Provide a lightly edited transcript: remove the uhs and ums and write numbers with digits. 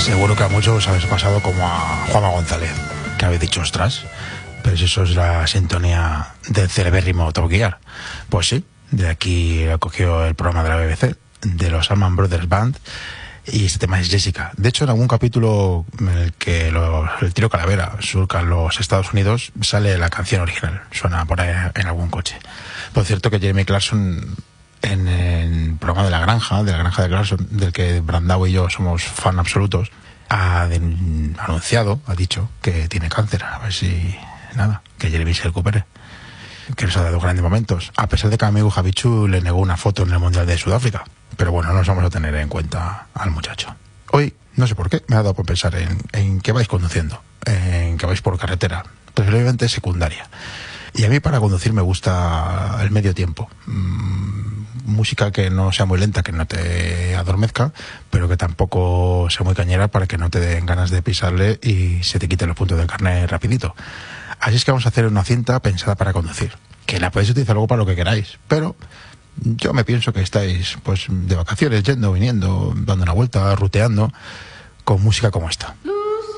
Seguro que a muchos os habéis pasado como a Juanma González, que habéis dicho, ostras, pero si eso es la sintonía del celebérrimo Top Gear. Pues sí, de aquí lo cogió el programa de la BBC, de los Allman Brothers Band, y este tema es Jessica. De hecho, en algún capítulo en el que el Tiro Calavera surca los Estados Unidos, sale la canción original, suena por ahí en algún coche. Por cierto, que Jeremy Clarkson, en el programa de la granja de Clarkson, del que Brandao y yo somos fan absolutos, ha dicho que tiene cáncer. A ver si, que Jeremy se recupere, que nos ha dado grandes momentos, a pesar de que a mi amigo Javichu le negó una foto en el Mundial de Sudáfrica. Pero bueno, no nos vamos a tener en cuenta al muchacho. Hoy, no sé por qué, me ha dado por pensar en que vais conduciendo, en que vais por carretera, preferiblemente secundaria. Y a mí para conducir me gusta el medio tiempo. Música que no sea muy lenta, que no te adormezca, pero que tampoco sea muy cañera para que no te den ganas de pisarle y se te quiten los puntos del carnet rapidito. Así es que vamos a hacer una cinta pensada para conducir, que la podéis utilizar luego para lo que queráis, pero yo me pienso que estáis pues de vacaciones, yendo, viniendo, dando una vuelta, ruteando, con música como esta.